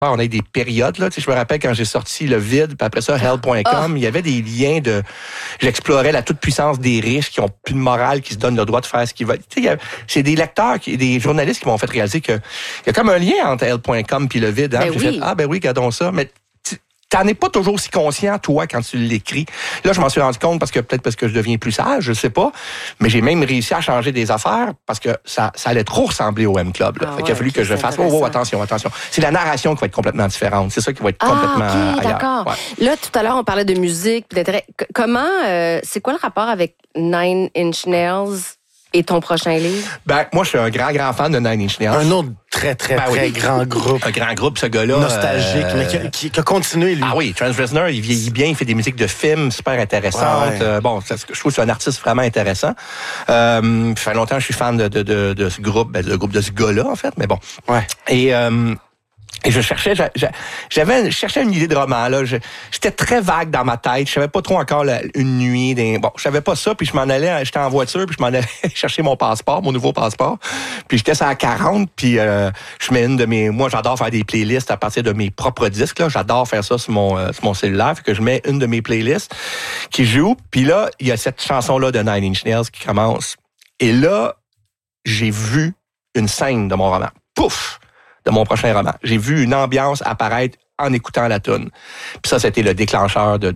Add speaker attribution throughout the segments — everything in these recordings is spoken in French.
Speaker 1: on a eu des périodes, là. Tu sais, je me rappelle quand j'ai sorti Le Vide, puis après ça, Hell.com, il y avait des liens de... J'explorais la toute-puissance des riches qui ont plus de morale, qui se donnent le droit de faire ce qu'ils veulent. Tu sais, c'est des lecteurs, des journalistes qui m'ont fait réaliser qu'il y a comme un lien entre Hell.com puis Le Vide. Hein? J'ai fait, ben oui, regardons ça. Mais t'en es pas toujours si conscient, toi, quand tu l'écris. Là, je m'en suis rendu compte peut-être parce que je deviens plus sage, je sais pas. Mais j'ai même réussi à changer des affaires parce que ça allait trop ressembler au M-Club. Fait qu'il a fallu que je fasse, attention. C'est la narration qui va être complètement différente. C'est ça qui va être complètement ailleurs.
Speaker 2: D'accord. Ouais. Là, tout à l'heure, on parlait de musique, d'intérêt. Comment, c'est quoi le rapport avec Nine Inch Nails et ton prochain livre?
Speaker 1: Ben, moi, je suis un grand fan de Nine Inch Nails.
Speaker 3: Un autre très grand groupe.
Speaker 1: Un grand groupe, ce gars-là.
Speaker 3: Nostalgique, mais qui a continué, lui.
Speaker 1: Ah oui, Trent Reznor, il vieillit bien, il fait des musiques de films super intéressantes. Ouais. Je trouve que c'est un artiste vraiment intéressant. Ça fait longtemps que je suis fan de ce groupe, le groupe de ce gars-là, en fait, mais bon.
Speaker 3: Ouais.
Speaker 1: Et je cherchais une idée de roman, là. J'étais très vague dans ma tête. Je savais pas trop encore une nuit. Je savais pas ça, puis j'étais en voiture, puis je m'en allais chercher mon nouveau passeport. Puis j'étais sur la 40, puis je mets moi, j'adore faire des playlists à partir de mes propres disques, là. J'adore faire ça sur mon cellulaire, fait que je mets une de mes playlists qui joue. Puis là, il y a cette chanson-là de Nine Inch Nails qui commence. Et là, j'ai vu une scène de mon roman. Pouf! De mon prochain roman. J'ai vu une ambiance apparaître en écoutant la toune. Puis ça, c'était le déclencheur de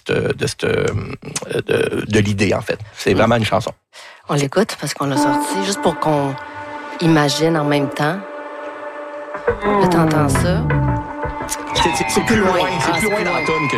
Speaker 1: l'idée, en fait. C'est vraiment une chanson.
Speaker 2: On l'écoute parce qu'on l'a sorti, juste pour qu'on imagine en même temps. Là, t'entends ça.
Speaker 1: C'est plus loin. C'est plus loin dans la toune que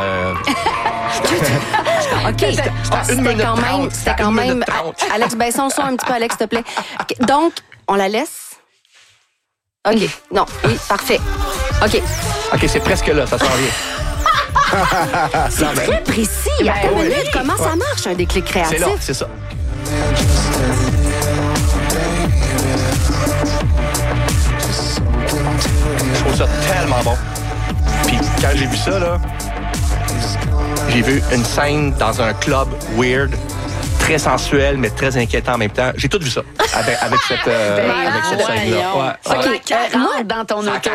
Speaker 1: j'ai...
Speaker 2: OK. C'était quand même... Alex, baisse son son un petit peu, Alex, s'il te plaît. Donc, on la laisse? OK. Non. Oui, parfait. OK.
Speaker 1: OK, c'est presque là, ça s'en vient.
Speaker 2: C'est très précis. Attends une minute, comment ça marche, un déclic créatif?
Speaker 1: C'est là, c'est ça. Je trouve ça tellement bon. Puis quand j'ai vu ça, là, j'ai vu une scène dans un club weird, très sensuel, mais très inquiétant en même temps. J'ai tout vu ça avec cette scène-là.
Speaker 4: Ouais. OK, moi, dans ton auto.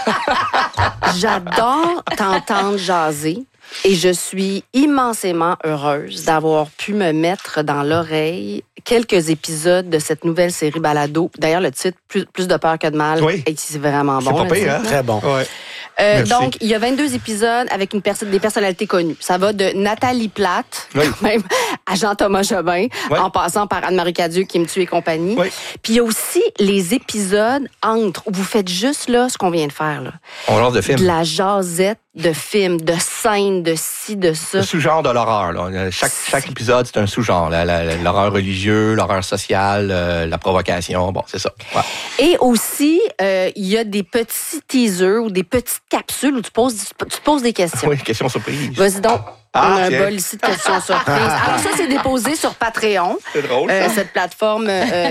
Speaker 2: J'adore t'entendre jaser et je suis immensément heureuse d'avoir pu me mettre dans l'oreille quelques épisodes de cette nouvelle série Balado. D'ailleurs, le titre, Plus de peur que de mal, c'est vraiment bon.
Speaker 1: C'est pas pire, hein?
Speaker 3: Très bon.
Speaker 1: Ouais.
Speaker 2: Donc, il y a 22 épisodes avec des personnalités connues. Ça va de Nathalie Plate, même à Jean-Thomas Jobin, en passant par Anne-Marie Cadieux, Qui me tue et compagnie. Oui. Puis il y a aussi les épisodes entre, où vous faites juste là ce qu'on vient de faire. Là.
Speaker 1: On lance de films.
Speaker 2: De la jasette de films, de scènes, de ci, de ça.
Speaker 1: Le sous-genre de l'horreur. Là. Chaque épisode, c'est un sous-genre. L'horreur religieux, l'horreur sociale, la provocation. Bon, c'est ça. Ouais.
Speaker 2: Et aussi, il y a des petits teasers ou des petites capsules où tu poses des questions.
Speaker 1: Oui, questions surprises.
Speaker 2: Vas-y donc. On a un bol ici de questions surprises. Alors ça, c'est déposé sur Patreon.
Speaker 1: C'est drôle,
Speaker 2: cette plateforme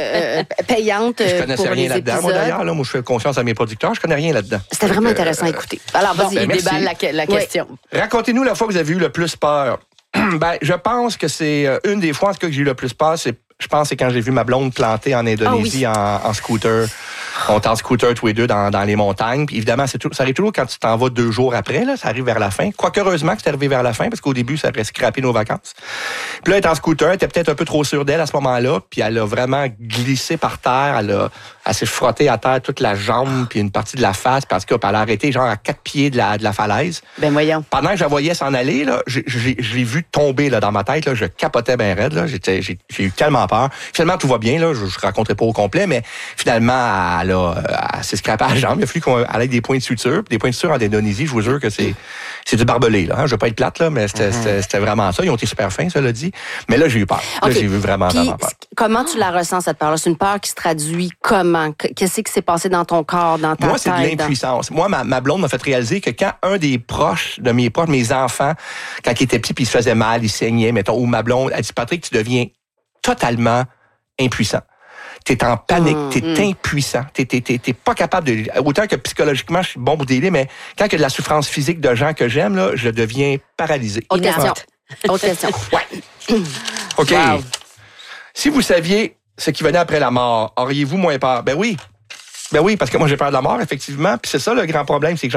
Speaker 2: payante pour les épisodes. Je connaissais
Speaker 1: rien là-dedans, moi, d'ailleurs. Moi, je fais confiance à mes producteurs. Je connais rien là-dedans.
Speaker 2: C'était vraiment intéressant à écouter. Alors, vas-y, déballe la question.
Speaker 1: Racontez-nous la fois que vous avez eu le plus peur. Je pense que c'est une des fois, en tout cas, que j'ai eu le plus peur, c'est quand j'ai vu ma blonde planter en Indonésie en scooter. On est en scooter tous les deux dans les montagnes. Puis évidemment, ça arrive toujours quand tu t'en vas 2 jours après. Là, ça arrive vers la fin. Quoique heureusement que c'est arrivé vers la fin, parce qu'au début, ça aurait scrappé nos vacances. Puis là, elle est en scooter, elle était peut-être un peu trop sûre d'elle à ce moment-là. Puis elle a vraiment glissé par terre. Elle s'est frottée à terre toute la jambe puis une partie de la face. Parce qu'elle a arrêté genre à 4 pieds de la falaise.
Speaker 2: Ben voyons.
Speaker 1: Pendant que je la voyais s'en aller, là, je l'ai vu tomber là, dans ma tête. Là, je capotais bien raide. Là. J'ai eu tellement peur. Finalement, tout va bien. Là, je raconterai pas au complet, mais finalement, elle s'est scrapée à la jambe. Il a fallu qu'on aille avec des points de suture. Des points de suture en Indonésie, je vous jure que c'est du barbelé. Là, hein. Je veux pas être plate, là, mais c'était vraiment ça. Ils ont été super fins, ça l'a dit. Mais là, j'ai eu peur. Là, j'ai eu vraiment peur.
Speaker 2: Comment tu la ressens, cette peur-là? C'est une peur qui se traduit comment? Qu'est-ce qui s'est passé dans ton corps, dans ta tête?
Speaker 1: Moi, c'est de l'impuissance. Moi, ma blonde m'a fait réaliser que quand un des proches de mes enfants, quand il était petit puis il se faisait mal, il saignait, mettons, ou ma blonde, elle dit, Patrick, tu deviens totalement impuissant. T'es en panique, t'es impuissant, t'es pas capable de... Autant que psychologiquement, je suis bon pour délire, mais quand il y a de la souffrance physique de gens que j'aime, là, je deviens paralysé.
Speaker 2: Autre question. Autre question.
Speaker 1: Ouais. OK. Wow. Si vous saviez ce qui venait après la mort, auriez-vous moins peur? Ben oui. Ben oui, parce que moi, j'ai peur de la mort, effectivement. Puis c'est ça le grand problème, c'est que